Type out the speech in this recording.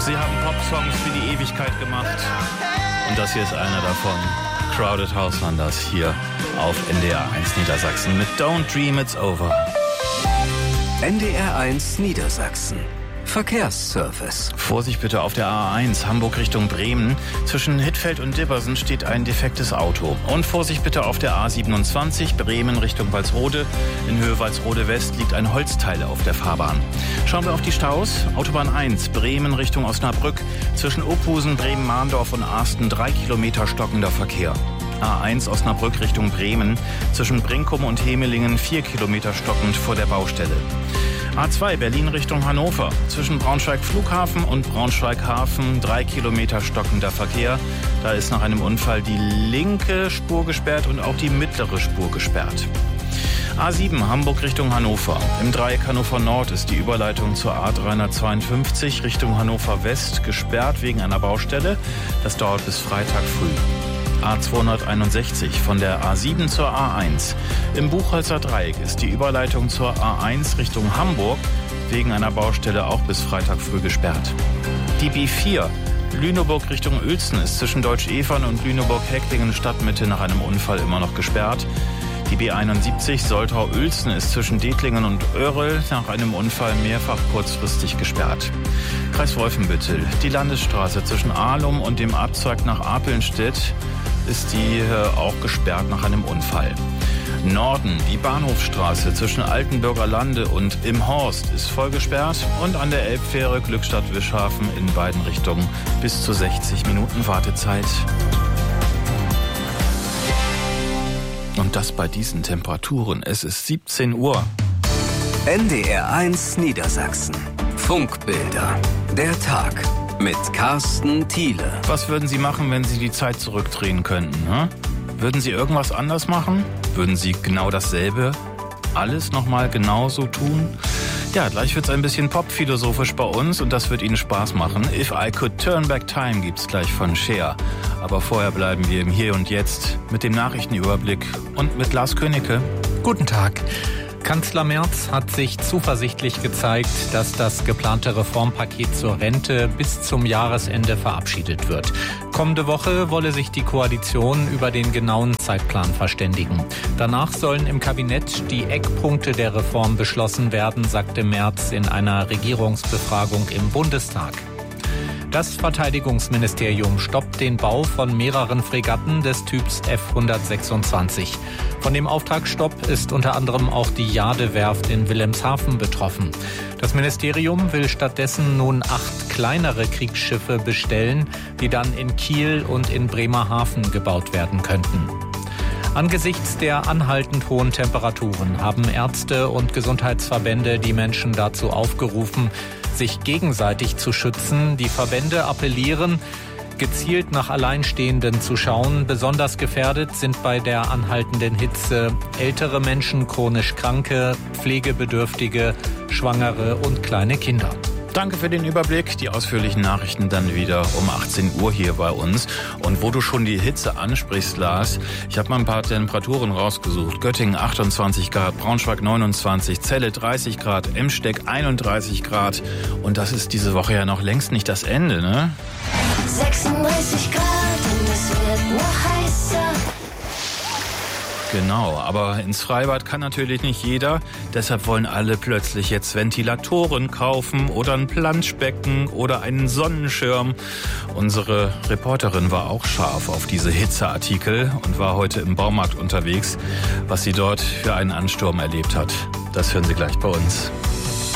Sie haben Popsongs für die Ewigkeit gemacht. Und das hier ist einer davon. Crowded House waren das hier auf NDR 1 Niedersachsen mit Don't Dream It's Over. NDR 1 Niedersachsen. Verkehrsservice. Vorsicht bitte auf der A1 Hamburg Richtung Bremen. Zwischen Hittfeld und Dibbersen steht ein defektes Auto. Und Vorsicht bitte auf der A27 Bremen Richtung Walsrode. In Höhe Walsrode West liegt ein Holzteil auf der Fahrbahn. Schauen wir auf die Staus. Autobahn 1 Bremen Richtung Osnabrück. Zwischen Ophusen, Bremen-Mahndorf und Arsten 3 Kilometer stockender Verkehr. A1 Osnabrück Richtung Bremen. Zwischen Brinkum und Hemelingen 4 Kilometer stockend vor der Baustelle. A2 Berlin Richtung Hannover. Zwischen Braunschweig Flughafen und Braunschweig Hafen 3 Kilometer stockender Verkehr. Da ist nach einem Unfall die linke Spur gesperrt und auch die mittlere Spur gesperrt. A7 Hamburg Richtung Hannover. Im Dreieck Hannover Nord ist die Überleitung zur A352 Richtung Hannover West gesperrt wegen einer Baustelle. Das dauert bis Freitag früh. A261 von der A7 zur A1. Im Buchholzer Dreieck ist die Überleitung zur A1 Richtung Hamburg wegen einer Baustelle auch bis Freitag früh gesperrt. Die B4 Lüneburg Richtung Uelzen ist zwischen Deutsch-Evern und Lüneburg-Hecklingen Stadtmitte nach einem Unfall immer noch gesperrt. Die B71 Soltau-Uelzen ist zwischen Dettlingen und Oerl nach einem Unfall mehrfach kurzfristig gesperrt. Kreis Wolfenbüttel, die Landesstraße zwischen Ahlum und dem Abzweig nach Apelnstedt ist die auch gesperrt nach einem Unfall. Norden, die Bahnhofstraße zwischen Altenburger Lande und Im Horst ist voll gesperrt und an der Elbfähre Glückstadt-Wischhafen in beiden Richtungen bis zu 60 Minuten Wartezeit. Und das bei diesen Temperaturen. Es ist 17 Uhr. NDR 1 Niedersachsen. Funkbilder. Der Tag. Mit Carsten Thiele. Was würden Sie machen, wenn Sie die Zeit zurückdrehen könnten? Hm? Würden Sie irgendwas anders machen? Würden Sie genau dasselbe alles nochmal genauso tun? Ja, gleich wird's ein bisschen popphilosophisch bei uns und das wird Ihnen Spaß machen. If I Could Turn Back Time gibt's gleich von Cher. Aber vorher bleiben wir im Hier und Jetzt mit dem Nachrichtenüberblick und mit Lars Königke. Guten Tag. Kanzler Merz hat sich zuversichtlich gezeigt, dass das geplante Reformpaket zur Rente bis zum Jahresende verabschiedet wird. Kommende Woche wolle sich die Koalition über den genauen Zeitplan verständigen. Danach sollen im Kabinett die Eckpunkte der Reform beschlossen werden, sagte Merz in einer Regierungsbefragung im Bundestag. Das Verteidigungsministerium stoppt den Bau von mehreren Fregatten des Typs F-126. Von dem Auftragsstopp ist unter anderem auch die Jade-Werft in Wilhelmshaven betroffen. Das Ministerium will stattdessen nun 8 kleinere Kriegsschiffe bestellen, die dann in Kiel und in Bremerhaven gebaut werden könnten. Angesichts der anhaltend hohen Temperaturen haben Ärzte und Gesundheitsverbände die Menschen dazu aufgerufen, sich gegenseitig zu schützen. Die Verbände appellieren, gezielt nach Alleinstehenden zu schauen. Besonders gefährdet sind bei der anhaltenden Hitze ältere Menschen, chronisch Kranke, Pflegebedürftige, Schwangere und kleine Kinder. Danke für den Überblick. Die ausführlichen Nachrichten dann wieder um 18 Uhr hier bei uns. Und wo du schon die Hitze ansprichst, Lars, ich habe mal ein paar Temperaturen rausgesucht. Göttingen 28 Grad, Braunschweig 29, Celle 30 Grad, Emsteck 31 Grad. Und das ist diese Woche ja noch längst nicht das Ende, ne? 36 Grad und es wird noch heißer. Genau, aber ins Freibad kann natürlich nicht jeder. Deshalb wollen alle plötzlich jetzt Ventilatoren kaufen oder ein Planschbecken oder einen Sonnenschirm. Unsere Reporterin war auch scharf auf diese Hitzeartikel und war heute im Baumarkt unterwegs, was sie dort für einen Ansturm erlebt hat. Das hören Sie gleich bei uns.